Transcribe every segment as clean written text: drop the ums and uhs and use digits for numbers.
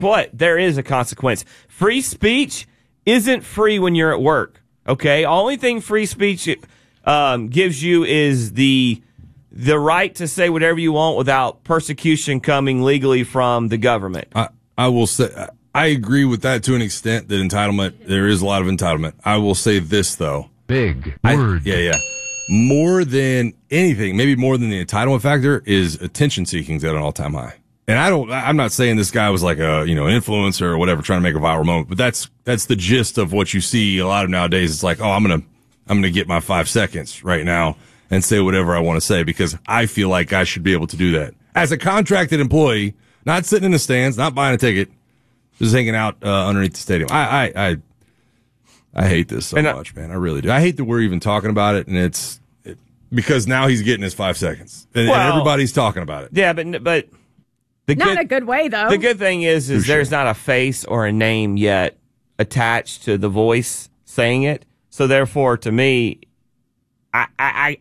But there is a consequence. Free speech isn't free when you're at work, okay? Only thing free speech gives you is the right to say whatever you want without persecution coming legally from the government. I will say, I agree with that to an extent, that entitlement, there is a lot of entitlement. I will say this, though. Big word. Yeah. More than anything, maybe more than the entitlement factor, is attention seeking at an all-time high. And I'm not saying this guy was like an influencer or whatever trying to make a viral moment, but that's the gist of what you see a lot of nowadays. It's like, oh, I'm going to get my 5 seconds right now and say whatever I want to say because I feel like I should be able to do that. As a contracted employee, not sitting in the stands, not buying a ticket, just hanging out underneath the stadium. I hate this so much, man. I really do. I hate that we're even talking about it, and because now he's getting his 5 seconds, and everybody's talking about it. Yeah, but not a good way, though. The good thing is there's not a face or a name yet attached to the voice saying it. So therefore, to me, I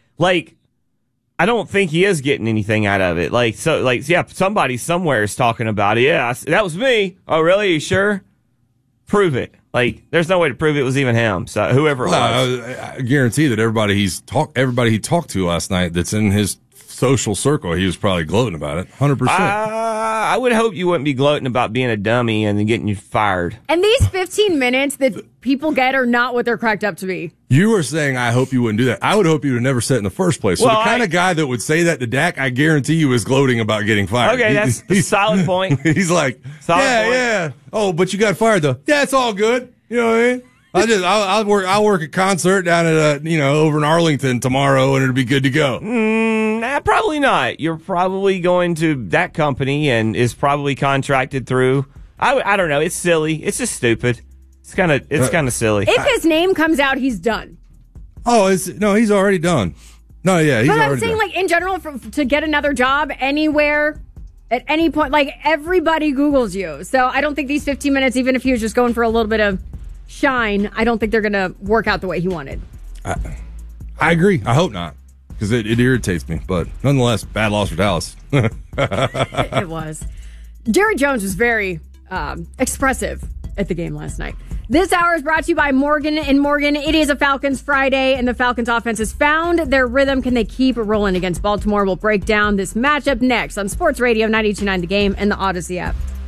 don't think he is getting anything out of it. Somebody somewhere is talking about it. Yeah, that was me. Oh, really? Are you sure? Prove it. There's no way to prove it was even him. So whoever it was. I guarantee that everybody he talked to last night that's in his social circle, he was probably gloating about it. 100%. I would hope you wouldn't be gloating about being a dummy and then getting you fired. And these 15 minutes that people get are not what they're cracked up to be. You were saying, I hope you wouldn't do that. I would hope you would never said it in the first place. So the kind of guy that would say that to Dak, I guarantee you is gloating about getting fired. Okay, that's a solid point. He's like, yeah. Oh, but you got fired though. Yeah, it's all good. You know what I mean? I'll work a concert down at over in Arlington tomorrow, and it'll be good to go. Probably not. You're probably going to that company and is probably contracted through. I don't know. It's silly. It's just stupid. It's kind of silly. If his name comes out, he's done. Oh, he's already done. No, yeah, he's already done. But I'm saying, in general, to get another job anywhere, at any point, everybody Googles you. So I don't think these 15 minutes, even if he was just going for a little bit of shine, I don't think they're going to work out the way he wanted. I agree. I hope not, because it irritates me. But nonetheless, bad loss for Dallas. It was. Jerry Jones was very expressive at the game last night. This hour is brought to you by Morgan & Morgan. It is a Falcons Friday, and the Falcons offense has found their rhythm. Can they keep rolling against Baltimore? We'll break down this matchup next on Sports Radio 92.9 The Game and the Odyssey app.